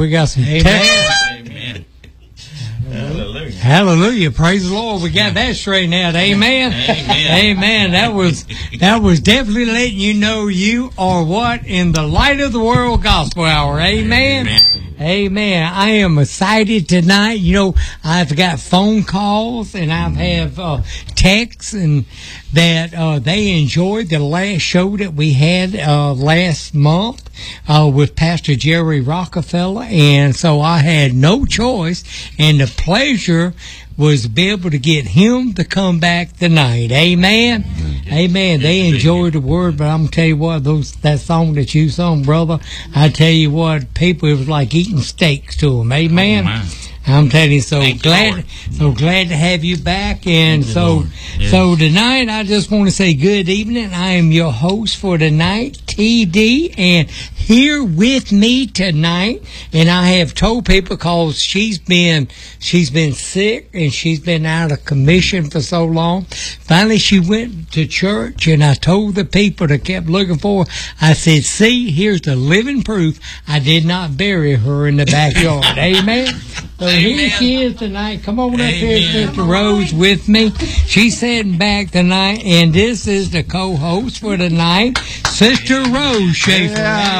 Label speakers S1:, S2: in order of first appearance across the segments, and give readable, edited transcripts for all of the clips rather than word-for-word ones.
S1: we got some
S2: Amen. Hallelujah.
S1: Hallelujah. Praise the Lord. We got that straightened out. Amen. Amen. That was definitely letting you know you are what? In the Light of the World Gospel Hour. Amen. Amen. I am excited tonight. You know, I've got phone calls and I've have texts and that they enjoyed the last show that we had last month with Pastor Jerry Rockefeller, and so I had no choice, and the pleasure was to be able to get him to come back tonight. Amen. Amen. They enjoyed the word, but I'm going to tell you what, that song that you sung, brother, I tell you what, people, it was like eating steaks to them. Amen. Oh, I'm telling you, so glad to have you back. And so tonight, I just want to say good evening. I am your host for tonight, TD, and here with me tonight, and I have told people because she's been sick and she's been out of commission for so long. Finally, she went to church, and I told the people that kept looking for her, I said, see, here's the living proof I did not bury her in the backyard. Amen. So here she is tonight. Come on up here, Sister Rose, with me. She's sitting back tonight, and this is the co-host for tonight, Sister Rose Schaefer.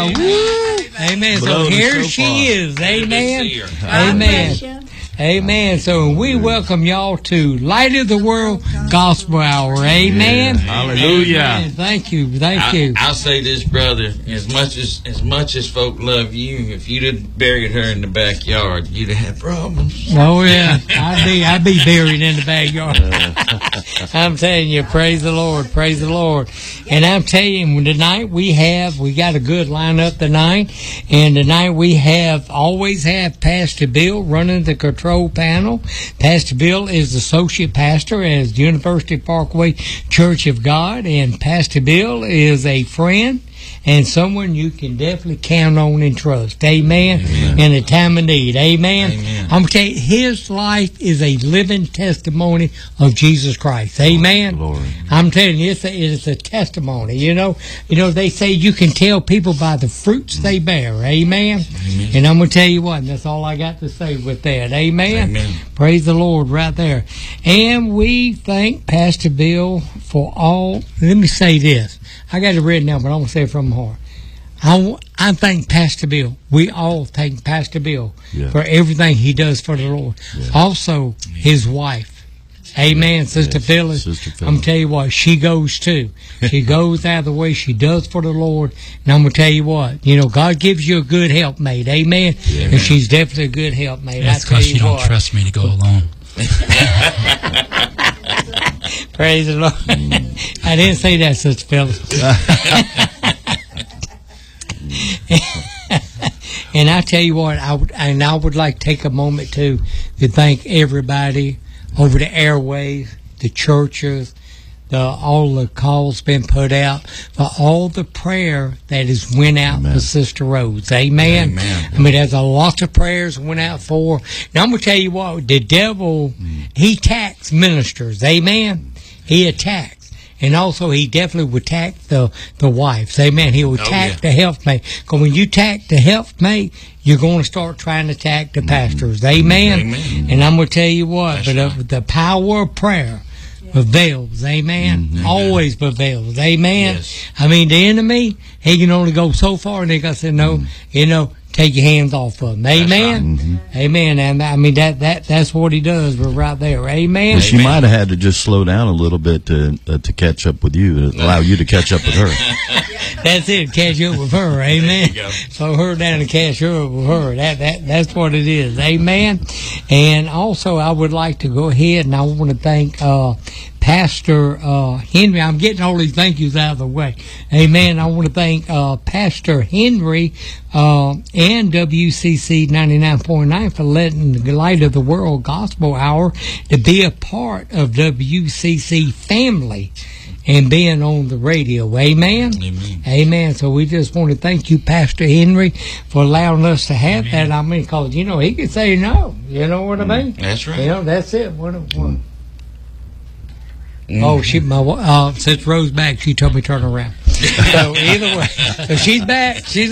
S1: Amen. So here she is. Amen. Amen. Amen. So we welcome y'all to Light of the World Gospel Hour. Amen.
S2: Hallelujah.
S1: Amen. Thank you. Thank you.
S2: I'll say this, brother. As much as folk love you, if you'd have buried her in the backyard, you'd have had problems.
S1: Oh yeah, I'd be buried in the backyard. I'm telling you, praise the Lord, praise the Lord. And I'm telling you, tonight we got a good lineup tonight, and tonight we always have Pastor Bill running the control panel. Pastor Bill is associate pastor at University Parkway Church of God, and Pastor Bill is a friend and someone you can definitely count on and trust. Amen. In a time of need. Amen. I'm going to tell you, his life is a living testimony of Jesus Christ. Amen.
S3: Glory.
S1: I'm telling you, it's a testimony. You know, they say you can tell people by the fruits they bear. Amen. And I'm going to tell you what, and that's all I got to say with that. Amen. Praise the Lord right there. And we thank Pastor Bill for all. Let me say this. I got it written down, but I'm going to say it from my heart. I thank Pastor Bill. We all thank Pastor Bill for everything he does for the Lord. Also, his wife. Amen, Sister Phyllis. I'm going to tell you what, she goes too. She goes out of the way she does for the Lord. And I'm going to tell you what, God gives you a good helpmate. Amen. And she's definitely a good helpmate.
S4: That's because you don't trust me to go alone.
S1: Praise the Lord. I didn't say that, Sister Phyllis. And I tell you what, I would like to take a moment to thank everybody over the airways, the churches, all the calls been put out, for all the prayer that has went out for Sister Rose. Amen. I mean, there's a lot of prayers went out for her. Now I'm going to tell you what, the devil, he attacks ministers. Amen. He attacks. And also, he definitely would attack the wives. Amen. He will attack the helpmate. Because when you attack the helpmate, you're going to start trying to attack the pastors. Amen. And I'm going to tell you what, the power of prayer prevails. Amen. Always prevails. Amen. I mean, the enemy, he can only go so far, and they got to say, no, take your hands off of them. Amen. Amen. And I mean, that's what he does. We're right there. Amen.
S3: Well, she might have had to just slow down a little bit to catch up with you, to allow you to catch up with her.
S1: That's it. Catch up with her. Amen. Slow her down and catch up with her. That's what it is. Amen. And also, I would like to go ahead and I want to thank Pastor Henry. I'm getting all these thank yous out of the way. Amen. I want to thank Pastor Henry and WCC 99.9 for letting the Light of the World Gospel Hour to be a part of WCC family and being on the radio. Amen. Amen. So we just want to thank you, Pastor Henry, for allowing us to have that. I mean, because, he could say no. You know what I mean?
S2: That's right.
S1: That's it. What? Oh, since Rose back, she told me to turn around. So either way, so she's back. She's